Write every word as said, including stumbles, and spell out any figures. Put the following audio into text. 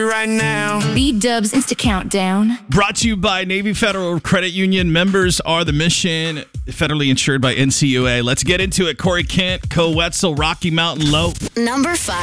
right now. B-Dubs Insta Countdown. Brought to you by Navy Federal Credit Union. Members are the mission. Federally insured by N C U A. Let's get into it. Corey Kent, Co Wetzel, Rocky Mountain Low. Number five.